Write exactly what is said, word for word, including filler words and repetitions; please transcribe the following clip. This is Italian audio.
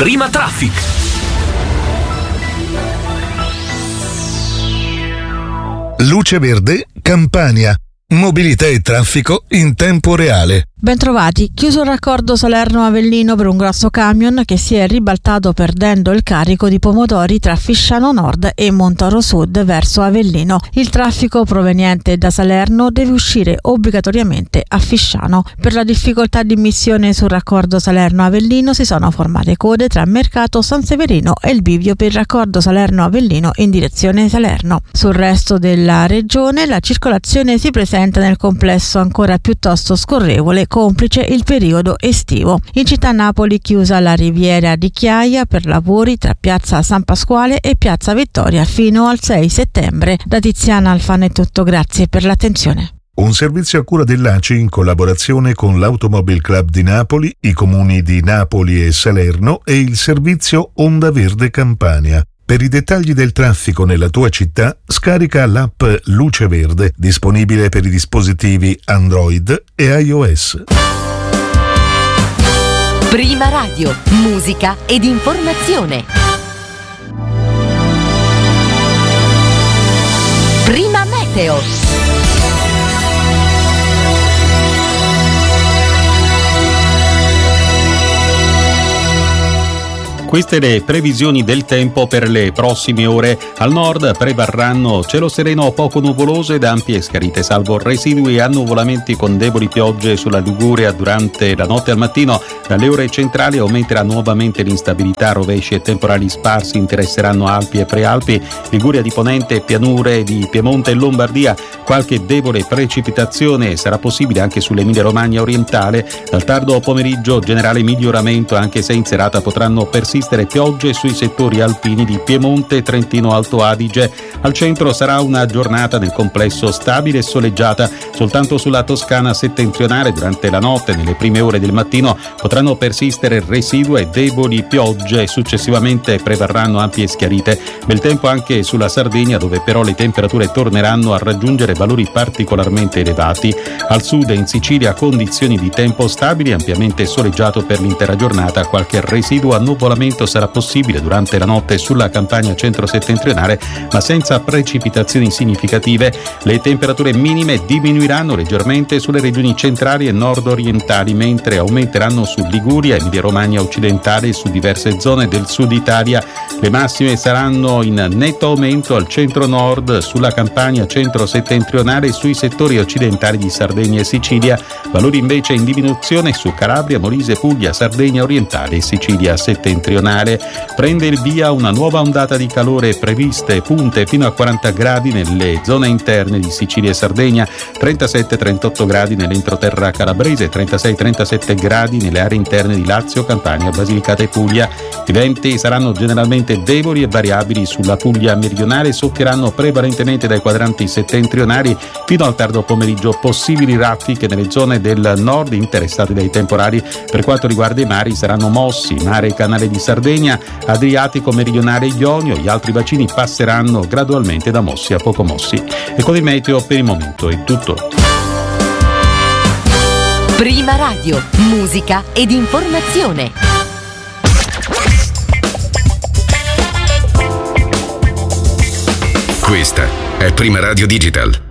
Prima Traffic. Luce Verde, Campania. Mobilità e traffico in tempo reale. Bentrovati, chiuso il raccordo Salerno-Avellino per un grosso camion che si è ribaltato perdendo il carico di pomodori tra Fisciano Nord e Montoro Sud verso Avellino. Il traffico proveniente da Salerno deve uscire obbligatoriamente a Fisciano. Per la difficoltà di immissione sul raccordo Salerno-Avellino si sono formate code tra Mercato San Severino e il bivio per il raccordo Salerno-Avellino in direzione Salerno. Sul resto della regione la circolazione si presenta nel complesso ancora piuttosto scorrevole, complice il periodo estivo. In città Napoli chiusa la riviera di Chiaia per lavori tra piazza San Pasquale e piazza Vittoria fino al sei settembre. Da Tiziana Alfano è tutto, grazie per l'attenzione. Un servizio a cura dell'A C I in collaborazione con l'Automobile Club di Napoli, i comuni di Napoli e Salerno e il servizio Onda Verde Campania. Per i dettagli del traffico nella tua città, scarica l'app Luce Verde, disponibile per i dispositivi Android e iOS. Prima Radio, musica ed informazione. Prima Meteo. Queste le previsioni del tempo per le prossime ore. Al nord prevarranno cielo sereno poco nuvoloso ed ampie schiarite, salvo residui e annuvolamenti con deboli piogge sulla Liguria durante la notte al mattino. Dalle ore centrali aumenterà nuovamente l'instabilità, rovesci e temporali sparsi interesseranno Alpi e Prealpi, Liguria di Ponente, pianure di Piemonte e Lombardia. Qualche debole precipitazione sarà possibile anche sull'Emilia Romagna orientale. Dal tardo pomeriggio generale miglioramento, anche se in serata potranno persistere piogge sui settori alpini di Piemonte e Trentino Alto Adige. Al centro sarà una giornata nel complesso stabile e soleggiata. Soltanto sulla Toscana settentrionale durante la notte e nelle prime ore del mattino potranno persistere residue e deboli piogge, successivamente prevarranno ampie schiarite. Bel tempo anche sulla Sardegna, dove però le temperature torneranno a raggiungere valori particolarmente elevati. Al sud e in Sicilia condizioni di tempo stabili, ampiamente soleggiato per l'intera giornata. Qualche residuo annuvolamento sarà possibile durante la notte sulla Campania centro-settentrionale, ma senza precipitazioni significative. Le temperature minime diminuiranno leggermente sulle regioni centrali e nord-orientali, mentre aumenteranno su Liguria, Emilia-Romagna occidentale e su diverse zone del sud Italia. Le massime saranno in netto aumento al centro-nord, sulla Campania centro-settentrionale e sui settori occidentali di Sardegna e Sicilia. Valori invece in diminuzione su Calabria, Molise, Puglia, Sardegna orientale e Sicilia settentrionale. Prende il via una nuova ondata di calore, previste punte fino a quaranta gradi nelle zone interne di Sicilia e Sardegna, trentasette trentotto gradi nell'entroterra calabrese, trentasei trentasette gradi nelle aree interne di Lazio, Campania, Basilicata e Puglia. I venti saranno generalmente deboli e variabili sulla Puglia meridionale, soffieranno prevalentemente dai quadranti settentrionali. Fino al tardo pomeriggio possibili raffiche nelle zone del nord interessate dai temporali. Per quanto riguarda i mari, saranno mossi mare e canale di Sardegna, Adriatico meridionale e Ionio. Gli altri bacini passeranno gradualmente da mossi a poco mossi. E con il meteo per il momento è tutto. Prima Radio, musica ed informazione. Questa è Prima Radio Digital.